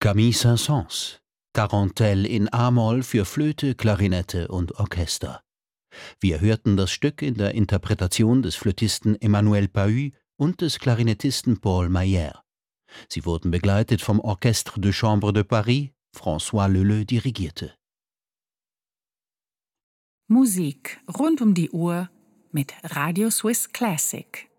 Camille Saint-Saëns, Tarantelle in A-Moll für Flöte, Klarinette und Orchester. Wir hörten das Stück in der Interpretation des Flötisten Emmanuel Pahud und des Klarinettisten Paul Mayer. Sie wurden begleitet vom Orchestre de Chambre de Paris, François Leleux dirigierte. Musik rund um die Uhr mit Radio Swiss Classic.